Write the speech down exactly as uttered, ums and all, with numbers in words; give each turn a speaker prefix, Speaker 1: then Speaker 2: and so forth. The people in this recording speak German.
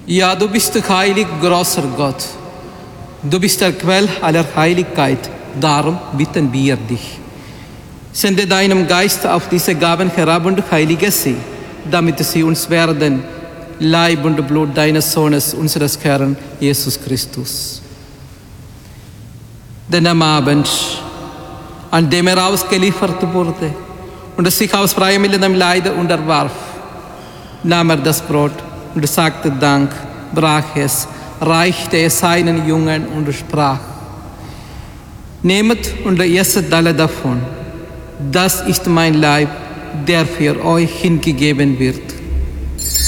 Speaker 1: Ja, du bist der heilig, großer Gott. Du bist der Quell aller Heiligkeit. Darum bitten wir dich. Sende deinem Geist auf diese Gaben herab und heilige sie, damit sie uns werden, Leib und Blut deines Sohnes, unseres Herrn Jesus Christus. Denn am Abend, an dem er ausgeliefert wurde und sich aus freiem Willen dem Leid unterwarf, nahm er das Brot und sagte Dank, brach es, reichte es seinen Jüngern und sprach: Nehmet und esset alle davon. Das ist mein Leib, der für euch hingegeben wird.